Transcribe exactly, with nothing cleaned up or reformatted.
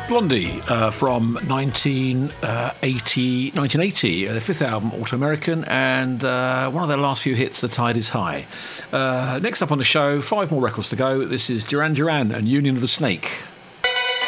Blondie uh, from nineteen eighty, nineteen eighty, uh, their fifth album, Auto-American, and uh, one of their last few hits, The Tide is High. Uh, next up on the show, five more records to go. This is Duran Duran and Union of the Snake.